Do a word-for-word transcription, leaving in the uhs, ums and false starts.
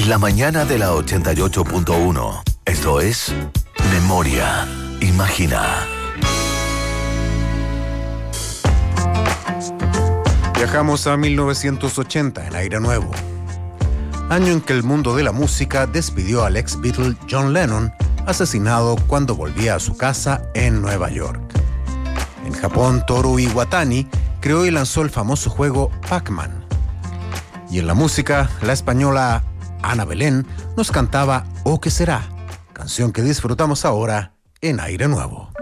La mañana de la ochenta y ocho punto uno. Esto es Memoria. Imagina. Viajamos a mil novecientos ochenta en Aire Nuevo, año en que el mundo de la música despidió al ex Beatle John Lennon, asesinado cuando volvía a su casa en Nueva York. En Japón, Toru Iwatani creó y lanzó el famoso juego Pac-Man. Y en la música, la española Ana Belén nos cantaba «Oh, ¿qué será?», canción que disfrutamos ahora en Aire Nuevo.